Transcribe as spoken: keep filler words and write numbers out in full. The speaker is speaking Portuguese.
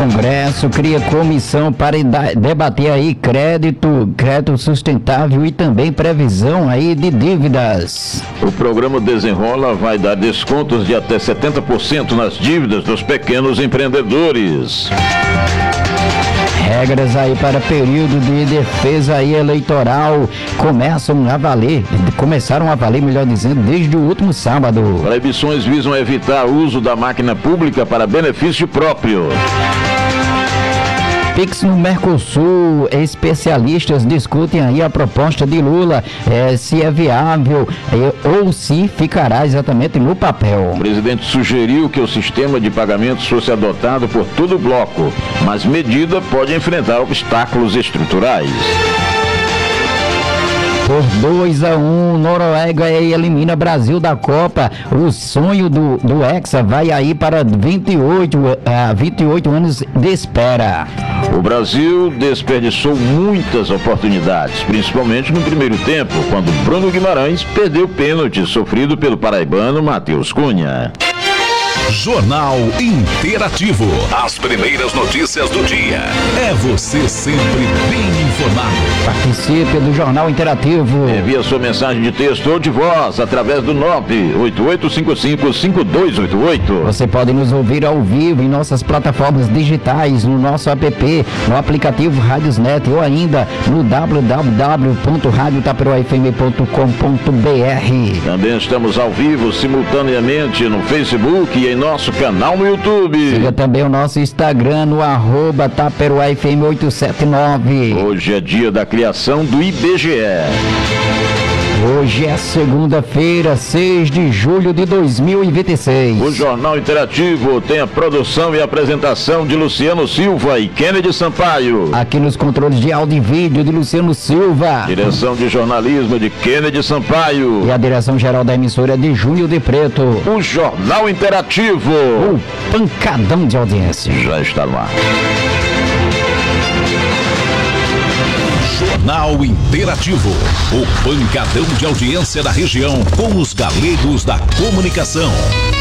Congresso cria comissão para debater aí crédito, crédito sustentável e também previsão aí de dívidas. O programa Desenrola vai dar descontos de até setenta por cento nas dívidas dos pequenos empreendedores. Regras aí para período de defesa aí eleitoral começam a valer, começaram a valer, melhor dizendo, desde o último sábado. Proibições visam evitar o uso da máquina pública para benefício próprio. Pix no Mercosul, especialistas discutem aí a proposta de Lula, é, se é viável é, ou se ficará exatamente no papel. O presidente sugeriu que o sistema de pagamentos fosse adotado por todo o bloco, mas medida pode enfrentar obstáculos estruturais. Por dois a um, Noruega elimina Brasil da Copa. O sonho do, do Hexa vai aí para vinte e oito, uh, vinte e oito anos de espera. O Brasil desperdiçou muitas oportunidades, principalmente no primeiro tempo, quando Bruno Guimarães perdeu o pênalti sofrido pelo paraibano Matheus Cunha. Jornal Interativo. As primeiras notícias do dia. É você sempre bem informado. Participe do Jornal Interativo. Envie a sua mensagem de texto ou de voz através do nove oito oito cinco cinco cinco dois oito oito. Você pode nos ouvir ao vivo em nossas plataformas digitais, no nosso app, no aplicativo Radiosnet ou ainda no w w w ponto rádio taperoá f m ponto com ponto b r. Também estamos ao vivo simultaneamente no Facebook e em nosso canal no YouTube. Siga também o nosso Instagram no arroba taperoá f m oito sete nove. Hoje é dia da criação do I B G E. Hoje é segunda-feira, seis de julho de dois mil e vinte e seis. O Jornal Interativo tem a produção e apresentação de Luciano Silva e Kennedy Sampaio. Aqui nos controles de áudio e vídeo de Luciano Silva. Direção de jornalismo de Kennedy Sampaio. E a direção geral da emissora de Júnior de Preto. O Jornal Interativo. O pancadão de audiência. Já está no ar. Jornal Interativo, o pancadão de audiência da região com os galegos da comunicação.